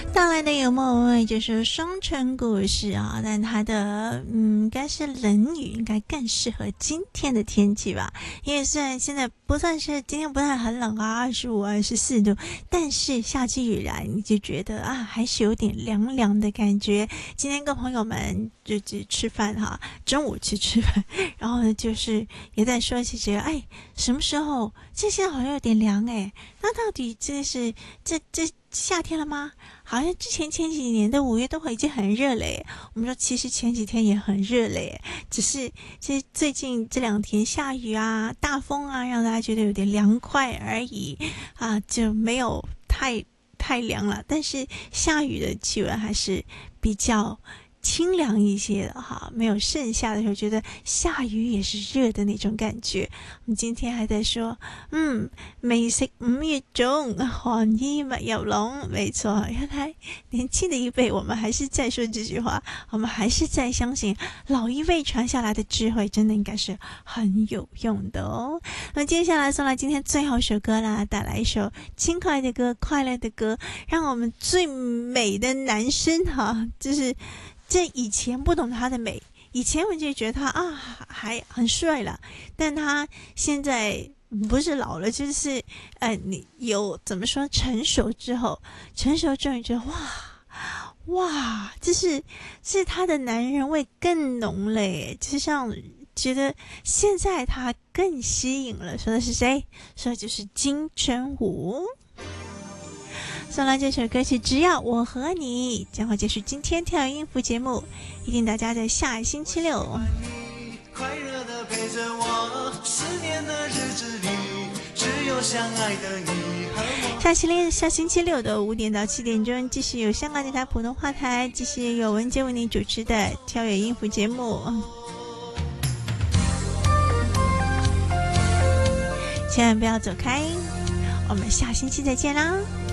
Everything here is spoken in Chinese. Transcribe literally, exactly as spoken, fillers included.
带来的有梦味就是双城故事啊，但它的嗯应该是冷雨，应该更适合今天的天气吧。因为虽然现在不算是今天不太很冷啊，二十五、二十四度，但是下起雨来你就觉得啊，还是有点凉凉的感觉。今天跟朋友们就就吃饭哈，中午去吃饭，然后呢就是也在说起这个，哎，什么时候？这现在好像有点凉哎，那到底这是这这夏天了吗？好像之前前几年的五月都已经很热了耶。我们说其实前几天也很热了耶，只是其实最近这两天下雨啊、大风啊，让大家觉得有点凉快而已啊，就没有太太凉了。但是下雨的气温还是比较清凉一些的哈，没有盛夏的时候觉得下雨也是热的那种感觉。我们今天还在说，嗯，未食五月中，寒衣密入笼。没错，原来年轻的一辈我们还是在说这句话，我们还是在相信老一辈传下来的智慧真的应该是很有用的哦。那么接下来送来今天最后一首歌啦，带来一首轻快的歌，快乐的歌，让我们最美的男生哈，就是这以前不懂他的美，以前我就觉得他啊还很帅了，但他现在不是老了，就是呃你有怎么说成熟之后，成熟之后你觉得哇哇，就是是他的男人味更浓了耶，就像觉得现在他更吸引了。说的是谁？说的就是金城武。送来这首歌曲《只要我和你》，将会结束今天跳跃音符节目，一定大家在下星期六快乐的陪着我，思念的日子里只有相爱的你和我。 下期六下星期六的五点到七点钟，继续有香港电台普通话台，继续有文杰为您主持的跳跃音符节目，千万不要走开，我们下星期再见啦。